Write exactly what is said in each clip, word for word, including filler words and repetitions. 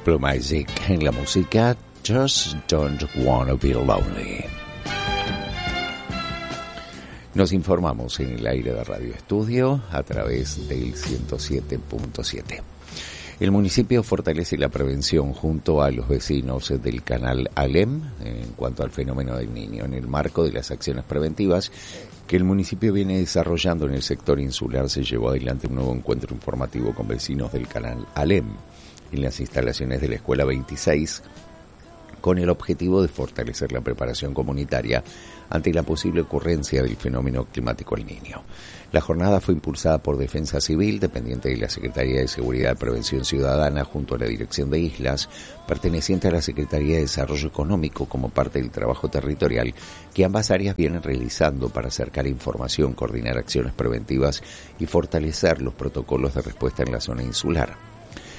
Blue Magic en la música Just Don't Wanna Be Lonely. Nos informamos en el aire de Radio Estudio a través del ciento siete punto siete. El municipio fortalece la prevención junto a los vecinos del canal Alem en cuanto al fenómeno del niño, en el marco de las acciones preventivas que el municipio viene desarrollando en el sector insular. Se llevó adelante un nuevo encuentro informativo con vecinos del canal Alem en las instalaciones de la Escuela veintiséis, con el objetivo de fortalecer la preparación comunitaria ante la posible ocurrencia del fenómeno climático El Niño. La jornada fue impulsada por Defensa Civil, dependiente de la Secretaría de Seguridad y Prevención Ciudadana, junto a la Dirección de Islas, perteneciente a la Secretaría de Desarrollo Económico, como parte del trabajo territorial que ambas áreas vienen realizando para acercar información, coordinar acciones preventivas y fortalecer los protocolos de respuesta en la zona insular.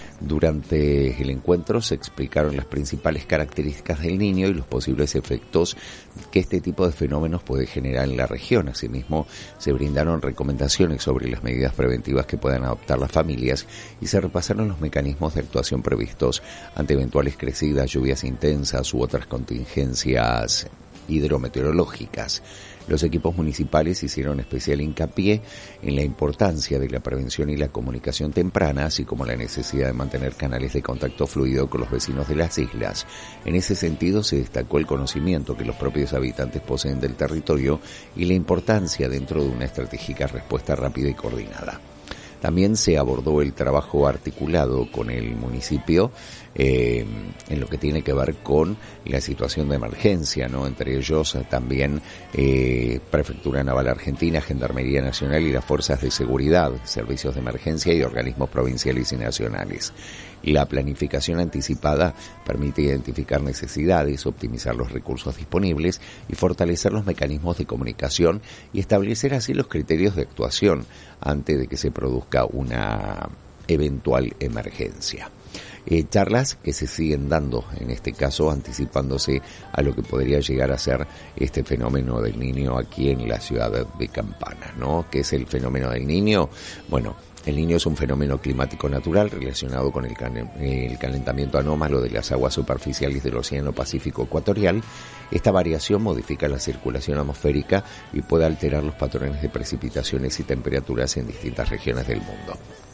Durante el encuentro se explicaron las principales características del niño y los posibles efectos que este tipo de fenómenos puede generar en la región. Asimismo, se brindaron recomendaciones sobre las medidas preventivas que puedan adoptar las familias y se repasaron los mecanismos de actuación previstos ante eventuales crecidas, lluvias intensas u otras contingencias hidrometeorológicas. Los equipos municipales hicieron especial hincapié en la importancia de la prevención y la comunicación temprana, así como la necesidad de mantener canales de contacto fluido con los vecinos de las islas. En ese sentido, se destacó el conocimiento que los propios habitantes poseen del territorio y la importancia dentro de una estratégica respuesta rápida y coordinada. También se abordó el trabajo articulado con el municipio eh, en lo que tiene que ver con la situación de emergencia, ¿no? Entre ellos eh, también eh, Prefectura Naval Argentina, Gendarmería Nacional y las Fuerzas de Seguridad, servicios de emergencia y organismos provinciales y nacionales. La planificación anticipada permite identificar necesidades, optimizar los recursos disponibles y fortalecer los mecanismos de comunicación y establecer así los criterios de actuación antes de que se produzca una eventual emergencia. Eh, charlas que se siguen dando, en este caso anticipándose a lo que podría llegar a ser este fenómeno del niño aquí en la ciudad de Campana, ¿no? ¿Qué es el fenómeno del niño? Bueno, el Niño es un fenómeno climático natural relacionado con el, can- el calentamiento anómalo de las aguas superficiales del Océano Pacífico Ecuatorial. Esta variación modifica la circulación atmosférica y puede alterar los patrones de precipitaciones y temperaturas en distintas regiones del mundo.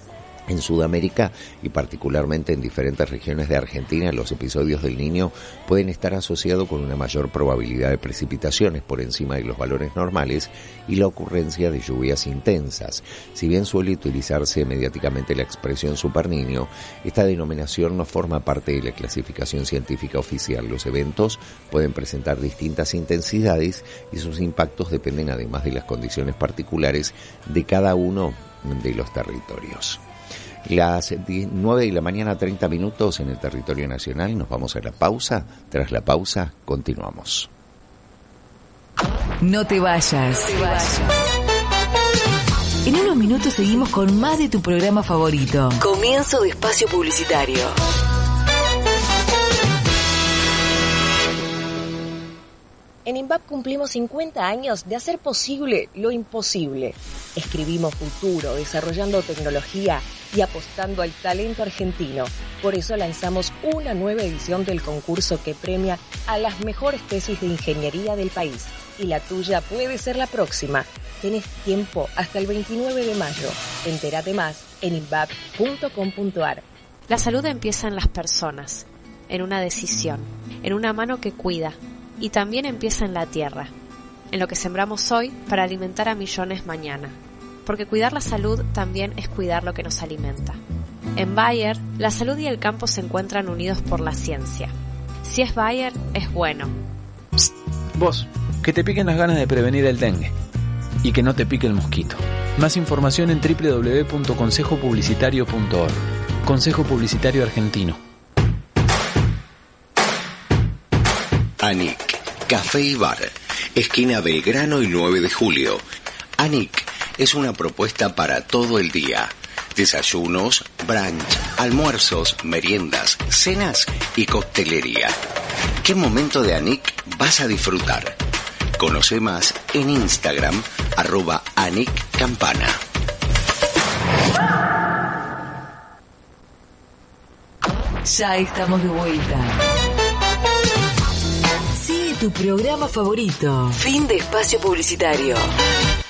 En Sudamérica y particularmente en diferentes regiones de Argentina, los episodios del Niño pueden estar asociados con una mayor probabilidad de precipitaciones por encima de los valores normales y la ocurrencia de lluvias intensas. Si bien suele utilizarse mediáticamente la expresión superniño, esta denominación no forma parte de la clasificación científica oficial. Los eventos pueden presentar distintas intensidades y sus impactos dependen además de las condiciones particulares de cada uno de los territorios. Las nueve de la mañana, treinta minutos en el territorio nacional. Nos vamos a la pausa. Tras la pausa, continuamos. No te vayas. No te vayas. En unos minutos seguimos con más de tu programa favorito. Comienzo de espacio publicitario. En INVAP cumplimos cincuenta años de hacer posible lo imposible. Escribimos futuro, desarrollando tecnología y apostando al talento argentino. Por eso lanzamos una nueva edición del concurso que premia a las mejores tesis de ingeniería del país. Y la tuya puede ser la próxima. Tenés tiempo hasta el veintinueve de mayo. Entérate más en invap punto com punto ar. La salud empieza en las personas, en una decisión, en una mano que cuida. Y también empieza en la tierra, en lo que sembramos hoy para alimentar a millones mañana. Porque cuidar la salud también es cuidar lo que nos alimenta. En Bayer, la salud y el campo se encuentran unidos por la ciencia. Si es Bayer, es bueno. Psst, vos, que te piquen las ganas de prevenir el dengue. Y que no te pique el mosquito. Más información en doble u doble u doble u punto consejo publicitario punto org. Consejo Publicitario Argentino. Anik, Café y Bar, esquina Belgrano y nueve de julio. Anik es una propuesta para todo el día. Desayunos, brunch, almuerzos, meriendas, cenas y coctelería. ¿Qué momento de Anik vas a disfrutar? Conoce más en Instagram, arroba Anik Campana. Ya estamos de vuelta. Sigue tu programa favorito. Fin de espacio publicitario.